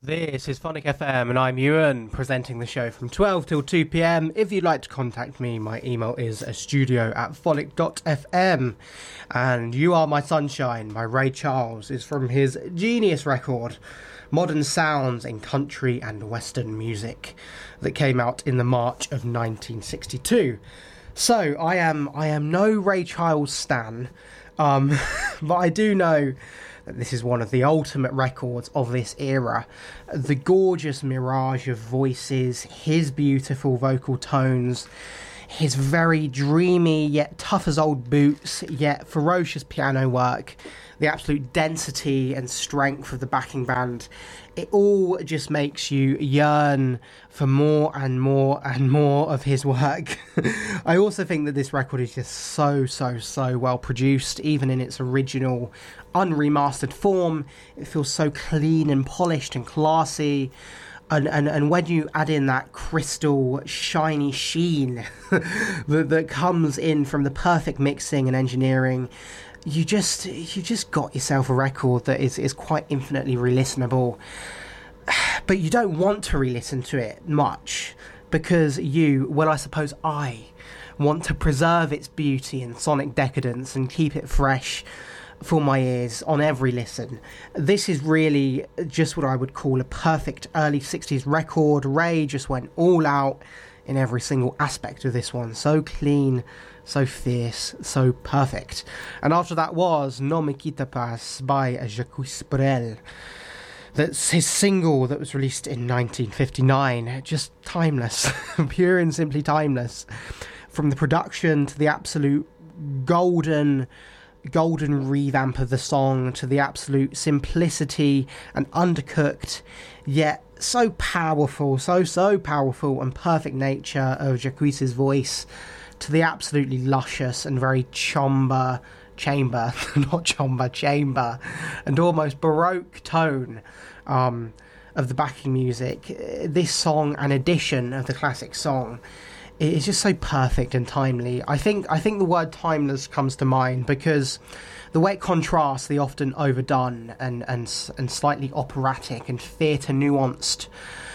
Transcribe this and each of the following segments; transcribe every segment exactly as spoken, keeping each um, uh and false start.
This is Phonic F M and I'm Ewan, presenting the show from twelve till two p m. If you'd like to contact me, my email is studio at phonic dot f m. And You Are My Sunshine by Ray Charles is from his genius record, Modern Sounds in Country and Western Music, that came out in the March of nineteen sixty-two. So, I am I am no Ray Charles stan, um, but I do know that this is one of the ultimate records of this era. The gorgeous mirage of voices, his beautiful vocal tones, his very dreamy yet tough as old boots, yet ferocious piano work, the absolute density and strength of the backing band. It all just makes you yearn for more and more and more of his work. I also think that this record is just so, so, so well produced, even in its original unremastered form. It feels so clean and polished and classy. And, and, and when you add in that crystal shiny sheen that, that comes in from the perfect mixing and engineering, you just you just got yourself a record that is, is quite infinitely re-listenable. But you don't want to re-listen to it much because you, well, I suppose I, want to preserve its beauty and sonic decadence and keep it fresh for my ears on every listen. This is really just what I would call a perfect early sixties record. Ray just went all out in every single aspect of this one. So clean, so fierce, so perfect. And after that was No Me Quita Paz by Jacques Brel. That's his single that was released in nineteen fifty-nine. Just timeless, pure and simply timeless. From the production to the absolute golden golden revamp of the song, to the absolute simplicity and undercooked yet so powerful, so so powerful and perfect nature of Jacques's voice, to the absolutely luscious and very chamber chamber not chamber chamber and almost baroque tone um, of the backing music. This song, an edition of the classic song, it's just so perfect and timely. I think I think the word timeless comes to mind because the way it contrasts the often overdone and and, and slightly operatic and theatre nuanced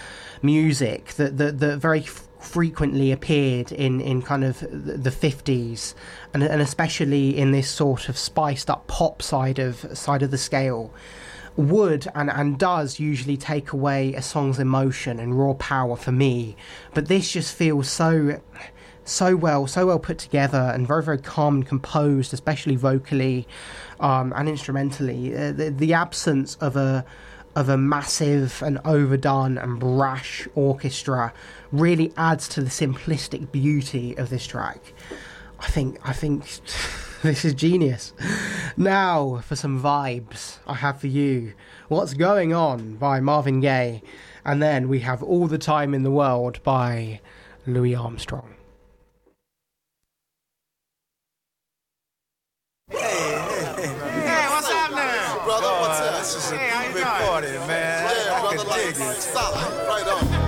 music that, that, that very f- frequently appeared in, in kind of the fifties and, and especially in this sort of spiced up pop side of side of the scale would and, and does usually take away a song's emotion and raw power for me, but this just feels so so well so well put together and very very calm and composed, especially vocally um, and instrumentally. Uh, the, the absence of a of a massive and overdone and brash orchestra really adds to the simplistic beauty of this track. I think I think this is genius. Now, for some vibes, I have for you What's Going On by Marvin Gaye, and then we have All the Time in the World by Louis Armstrong. Hey, hey, hey, hey, what's up now? Brother, what's up? This is a hey, big party, man. Yeah, I brother, can like, dig it. solid, right on.